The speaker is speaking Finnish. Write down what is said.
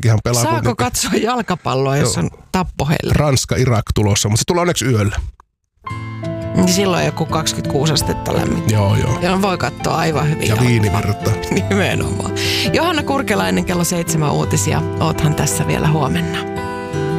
Jenkihän pelaa. Saako katsoa jalkapalloa, jos on tappohelle? Ranska-Irak tulossa, mutta se tulee onneksi yöllä. Niin silloin joku 26 astetta lämmin. Joo. Ja voi katsoa aivan hyvin. Ja viinivirta. Nimenomaan. Johanna Kurkelainen, kello 7 uutisia. Oothan tässä vielä huomenna.